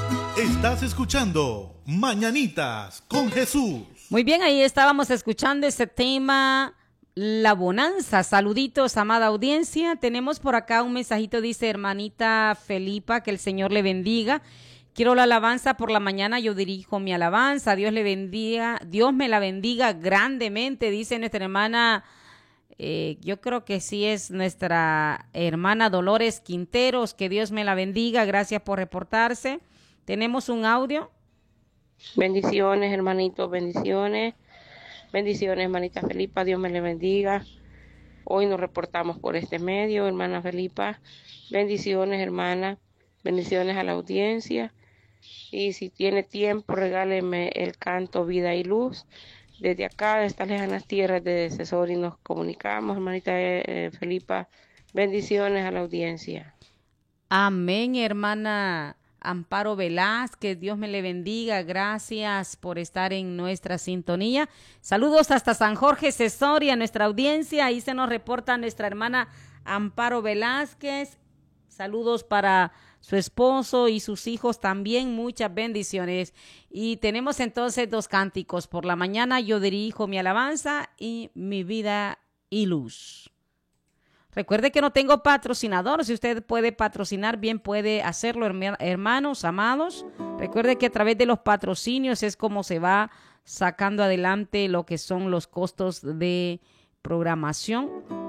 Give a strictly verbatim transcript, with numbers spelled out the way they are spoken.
Estás escuchando Mañanitas con Jesús. Muy bien, ahí estábamos escuchando ese tema, La Bonanza. Saluditos, amada audiencia. Tenemos por acá un mensajito, dice hermanita Felipa, que el Señor le bendiga. Quiero la alabanza por la mañana, yo dirijo mi alabanza. Dios le bendiga, Dios me la bendiga grandemente, dice nuestra hermana. Eh, yo creo que sí es nuestra hermana Dolores Quinteros, que Dios me la bendiga. Gracias por reportarse. Tenemos un audio. Bendiciones, hermanitos, bendiciones. Bendiciones, hermanita Felipa, Dios me le bendiga. Hoy nos reportamos por este medio, hermana Felipa. Bendiciones, hermana. Bendiciones a la audiencia. Y si tiene tiempo, regáleme el canto Vida y Luz. Desde acá, de estas lejanas tierras de Cesori, nos comunicamos, hermanita eh, Felipa. Bendiciones a la audiencia. Amén, hermana Amparo Velázquez, Dios me le bendiga, gracias por estar en nuestra sintonía. Saludos hasta San Jorge, Cesoria, nuestra audiencia, ahí se nos reporta nuestra hermana Amparo Velázquez. Saludos para su esposo y sus hijos también, muchas bendiciones. Y tenemos entonces dos cánticos. Por la mañana yo dirijo mi alabanza y mi vida y luz. Recuerde que no tengo patrocinador. Si usted puede patrocinar, bien puede hacerlo, hermanos, amados. Recuerde que a través de los patrocinios es como se va sacando adelante lo que son los costos de programación.